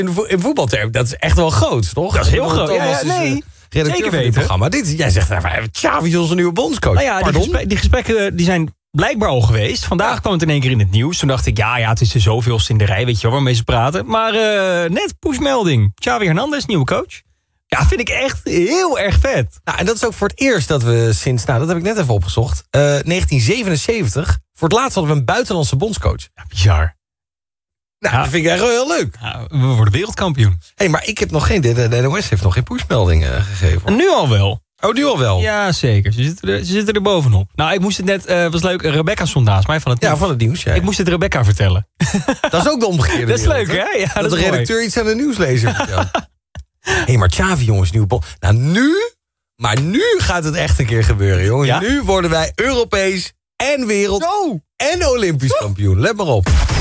In voetbalterm, dat is echt wel groot, toch? Dat is heel groot. Thomas Nee, redacteur zeker van dit weten. programma. Jij zegt Xavi is onze nieuwe bondscoach. Nou ja, die gesprekken die zijn blijkbaar al geweest. Vandaag kwam het in één keer in het nieuws. Toen dacht ik, ja, het is er zoveelste in de rij. Weet je wel, waarmee ze praten. Maar net pushmelding. Xavi Hernandez, nieuwe coach. Ja, vind ik echt heel erg vet. Nou, en dat is ook voor het eerst dat we sinds, dat heb ik net even opgezocht, 1977, voor het laatst hadden we een buitenlandse bondscoach. Ja, bizar. Nou, dat vind ik echt wel heel leuk. Ja, we worden wereldkampioen. Maar ik heb nog geen, de NOS heeft nog geen pushmelding gegeven. En nu al wel. Oh, nu al wel? Ja, zeker. Ze zitten er bovenop. Nou, ik moest het net, was leuk, Rebecca zondaag, mij van het nieuws. Ja, van het nieuws. Ja. Ik moest het Rebecca vertellen. Dat is ook de omgekeerde Dat is wereld, leuk, hè? Ja, dat de is redacteur mooi. iets aan de nieuwslezer vertelt. Maar Xavi, jongens, nieuwe bond. Nou, nu gaat het echt een keer gebeuren, jongens. Ja? Nu worden wij Europees en wereld en Olympisch kampioen. Let maar op.